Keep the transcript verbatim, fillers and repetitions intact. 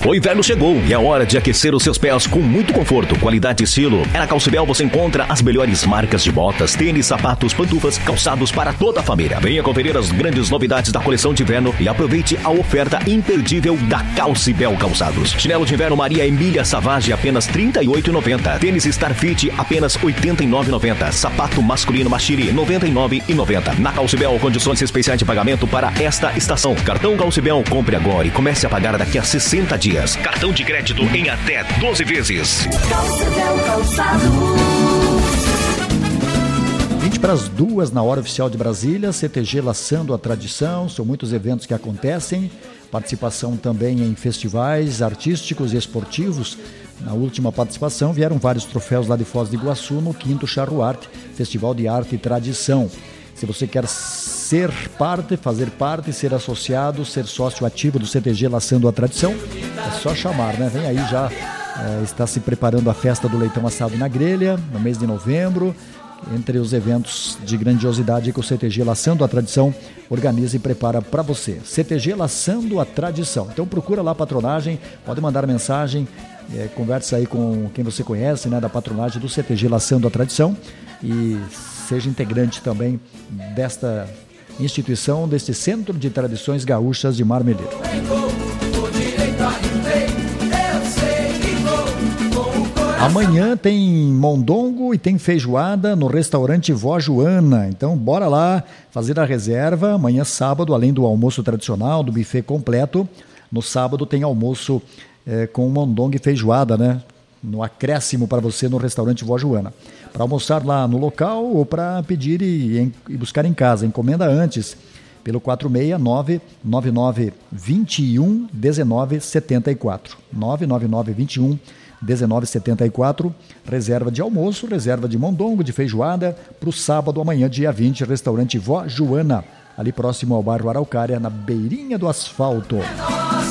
O inverno chegou e é hora de aquecer os seus pés com muito conforto, qualidade e estilo. É na Calcibel você encontra as melhores marcas de botas, tênis, sapatos, pantufas, calçados para toda a família. Venha conferir as grandes novidades da coleção de inverno e aproveite a oferta imperdível da Calcibel Calçados. Chinelo de inverno Maria Emília Savage apenas trinta e oito reais e noventa centavos. Tênis Starfit apenas oitenta e nove reais e noventa centavos. Sapato masculino Machiri noventa e nove reais e noventa centavos. Na Calcibel, condições especiais de pagamento para esta estação. Cartão Calcibel, compre agora e comece a pagar daqui a sessenta dias. Cartão de crédito em até doze vezes. vinte para as duas na hora oficial de Brasília, C T G laçando a tradição, são muitos eventos que acontecem, participação também em festivais artísticos e esportivos. Na última participação vieram vários troféus lá de Foz do Iguaçu no quinto Charruarte, Festival de Arte e Tradição. Se você quer ser parte, fazer parte, ser associado, ser sócio ativo do C T G Laçando a Tradição, é só chamar, né? Vem aí já, é, está se preparando a festa do leitão assado na grelha, no mês de novembro, entre os eventos de grandiosidade que o C T G Laçando a Tradição organiza e prepara para você. C T G Laçando a Tradição. Então procura lá a patronagem, pode mandar mensagem, é, conversa aí com quem você conhece, né, da patronagem do C T G Laçando a Tradição e seja integrante também desta instituição, deste Centro de Tradições Gaúchas de Marmeleiro. Amanhã tem mondongo e tem feijoada no restaurante Vó Joana, então bora lá fazer a reserva. Amanhã sábado, além do almoço tradicional, do buffet completo, no sábado tem almoço é, com mondongo e feijoada, né? No acréscimo para você no restaurante Vó Joana. Para almoçar lá no local ou para pedir e, e buscar em casa. Encomenda antes pelo quatro seis nove nove nove dois um um nove sete quatro. nove nove nove dois um um nove sete quatro. Reserva de almoço, reserva de mondongo, de feijoada para o sábado, amanhã, dia vinte, restaurante Vó Joana, ali próximo ao bairro Araucária, na beirinha do asfalto.